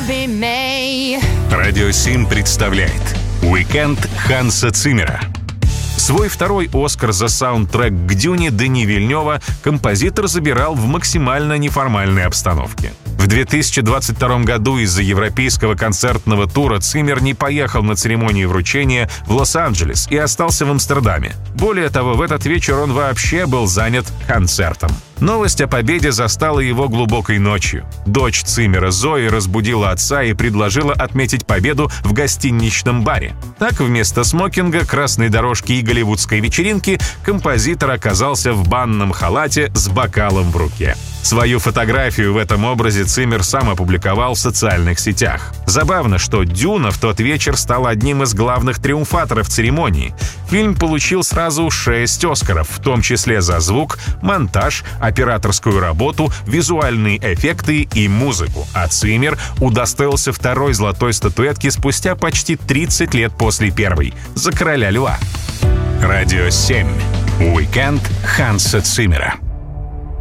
Радио 7 представляет «Уикенд Ханса Циммера». Свой второй «Оскар» за саундтрек к «Дюне» Дени Вильнёва композитор забирал в максимально неформальной обстановке. В 2022 году из-за европейского концертного тура Циммер не поехал на церемонию вручения в Лос-Анджелес и остался в Амстердаме. Более того, в этот вечер он вообще был занят концертом. Новость о победе застала его глубокой ночью. Дочь Циммера, Зои, разбудила отца и предложила отметить победу в гостиничном баре. Так, вместо смокинга, красной дорожки и голливудской вечеринки композитор оказался в банном халате с бокалом в руке. Свою фотографию в этом образе Циммер сам опубликовал в социальных сетях. Забавно, что «Дюна» в тот вечер стал одним из главных триумфаторов церемонии. Фильм получил сразу 6 «Оскаров», в том числе за звук, монтаж, операторскую работу, визуальные эффекты и музыку. А Циммер удостоился второй золотой статуэтки спустя почти 30 лет после первой — за «Короля льва». Радио 7. Уикенд Ханса Циммера.